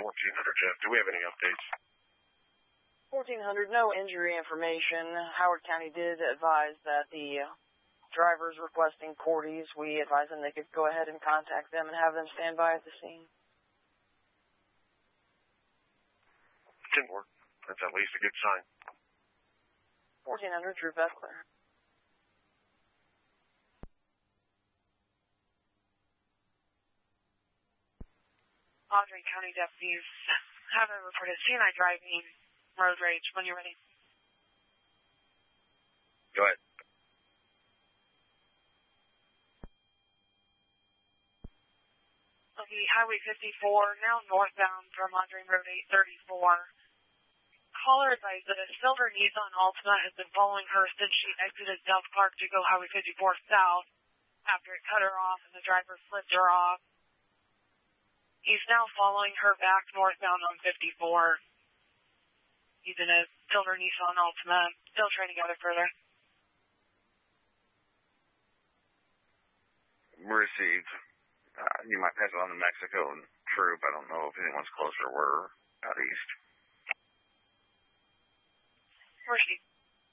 Jeff. Do we have any updates? 1400, no injury information. Howard County did advise that the drivers requesting Cordy's, we advised them they could go ahead and contact them and have them stand by at the scene. 10-4. That's at least a good sign. 1400, Drew Beckler. Andre County deputies have reported CNI driving road rage when you're ready. Go ahead. Okay, Highway 54, now northbound from Andre Road 834. Caller advised that a silver Nissan Altima has been following her since she exited South Park to go Highway 54 south after it cut her off and the driver flipped her off. He's now following her back northbound on 54. He's in a silver Nissan Altima, still trying to gather further. Received. You might pass it on to Mexico and Troop. I don't know if anyone's closer. We're out east. Received.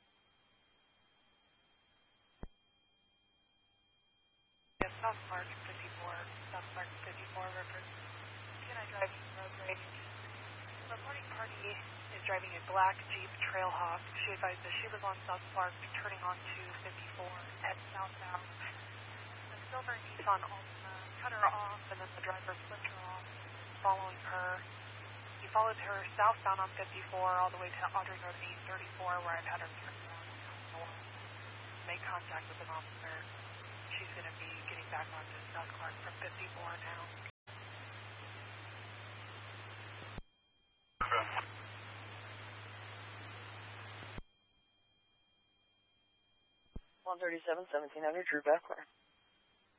Yes, South Park 54. South Park 54 reference. Can I drive road rage? The reporting party is driving a black Jeep Trailhawk. She advised that she was on South Park turning onto 54 at southbound. The silver Nissan Altima cut her off and then the driver flipped her off following her. He followed her southbound on 54 all the way to Audrey Road 834 where I've had her turn around. Make contact with an officer. She's going to be getting back onto South Clark from 54 now. 137, 1700, Drew Beckler.